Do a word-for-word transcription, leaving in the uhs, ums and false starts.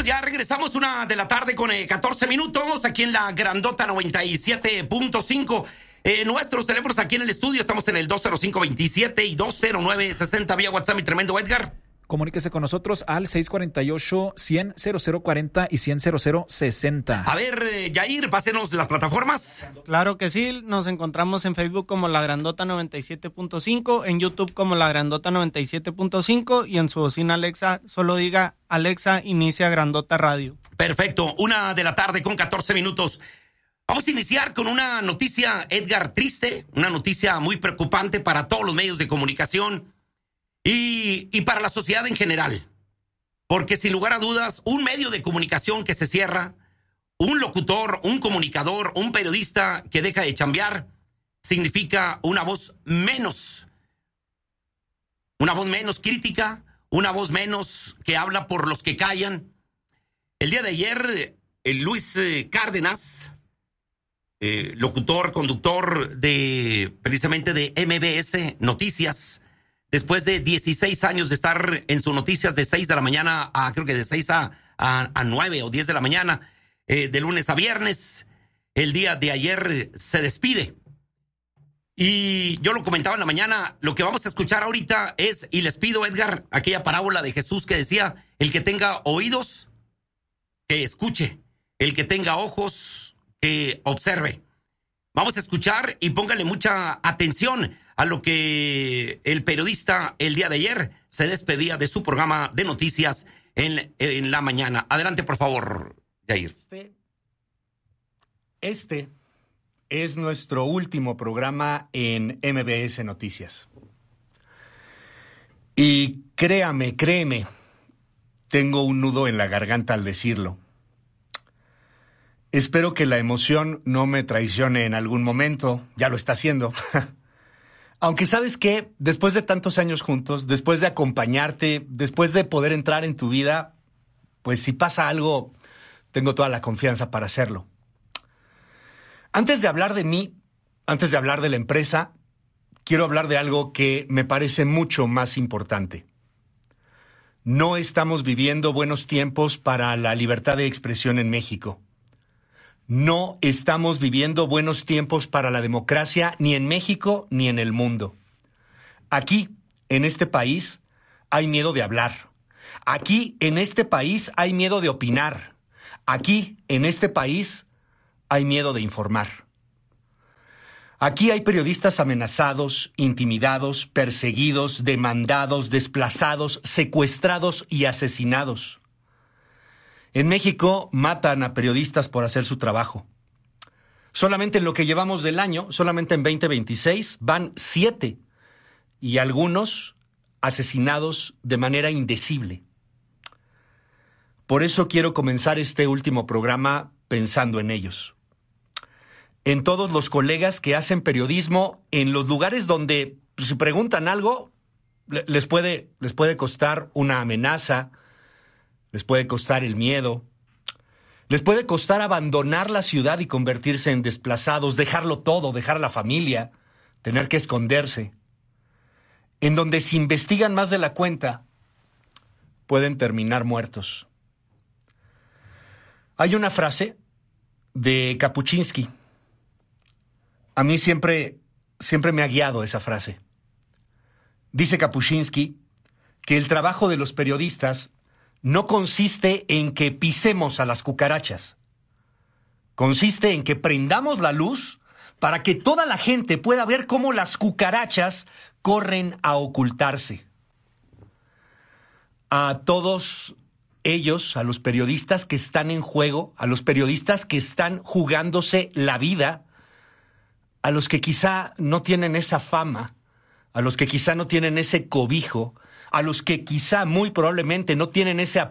pues ya regresamos, una de la tarde con eh, catorce minutos aquí en la Grandota noventa y siete punto cinco. Eh, nuestros teléfonos aquí en el estudio, estamos en el dos cero cinco veintisiete y dos cero nueve sesenta vía WhatsApp, mi tremendo Edgar. Comuníquese con nosotros al seis cuatro ocho, cien, cero cero cuarenta y cien, cero cero sesenta. A ver, eh, Yair, pásenos las plataformas. Claro que sí, nos encontramos en Facebook como La Grandota noventa y siete punto cinco, en YouTube como La Grandota noventa y siete punto cinco y en su bocina Alexa solo diga Alexa, inicia Grandota Radio. Perfecto, una de la tarde con catorce minutos. Vamos a iniciar con una noticia, Edgar, triste, una noticia muy preocupante para todos los medios de comunicación. Y, y para la sociedad en general, porque sin lugar a dudas, un medio de comunicación que se cierra, un locutor, un comunicador, un periodista que deja de chambear, significa una voz menos, una voz menos crítica, una voz menos que habla por los que callan. El día de ayer, el Luis Cárdenas, eh, locutor, conductor de precisamente de M B S Noticias, después de dieciséis años de estar en sus noticias de seis de la mañana a creo que de seis a, a, a nueve o diez de la mañana, eh, de lunes a viernes, el día de ayer se despide. Y yo lo comentaba en la mañana, lo que vamos a escuchar ahorita es, y les pido, Edgar, aquella parábola de Jesús que decía, el que tenga oídos, que escuche, el que tenga ojos, que observe. Vamos a escuchar y póngale mucha atención a lo que el periodista el día de ayer se despedía de su programa de noticias en, en la mañana. Adelante, por favor, Jair. Este, este es nuestro último programa en M B S Noticias. Y créame, créeme, tengo un nudo en la garganta al decirlo. Espero que la emoción no me traicione en algún momento, ya lo está haciendo. Aunque sabes que después de tantos años juntos, después de acompañarte, después de poder entrar en tu vida, pues si pasa algo, tengo toda la confianza para hacerlo. Antes de hablar de mí, antes de hablar de la empresa, quiero hablar de algo que me parece mucho más importante. No estamos viviendo buenos tiempos para la libertad de expresión en México. No estamos viviendo buenos tiempos para la democracia ni en México ni en el mundo. Aquí, en este país, hay miedo de hablar. Aquí, en este país, hay miedo de opinar. Aquí, en este país, hay miedo de informar. Aquí hay periodistas amenazados, intimidados, perseguidos, demandados, desplazados, secuestrados y asesinados. En México matan a periodistas por hacer su trabajo. Solamente en lo que llevamos del año, solamente en veinte veintiséis, van siete. Y algunos asesinados de manera indecible. Por eso quiero comenzar este último programa pensando en ellos. En todos los colegas que hacen periodismo en los lugares donde si preguntan algo, les puede, les puede costar una amenaza, les puede costar el miedo, les puede costar abandonar la ciudad y convertirse en desplazados, dejarlo todo, dejar a la familia, tener que esconderse. En donde si investigan más de la cuenta, pueden terminar muertos. Hay una frase de Kapuscinski. A mí siempre, siempre me ha guiado esa frase. Dice Kapuscinski que el trabajo de los periodistas no consiste en que pisemos a las cucarachas. Consiste en que prendamos la luz para que toda la gente pueda ver cómo las cucarachas corren a ocultarse. A todos ellos, a los periodistas que están en juego, a los periodistas que están jugándose la vida, a los que quizá no tienen esa fama, a los que quizá no tienen ese cobijo, a los que quizá muy probablemente no tienen ese